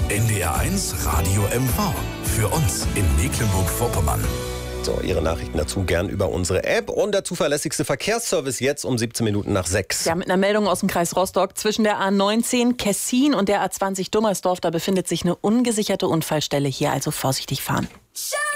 NDR1 Radio MV. Für uns in Mecklenburg-Vorpommern. So, Ihre Nachrichten dazu gern über unsere App und der zuverlässigste Verkehrsservice jetzt um 17 Minuten nach 6. Ja, mit einer Meldung aus dem Kreis Rostock. Zwischen der A19 Kessin und der A20 Dummersdorf, da befindet sich eine ungesicherte Unfallstelle. Hier also vorsichtig fahren.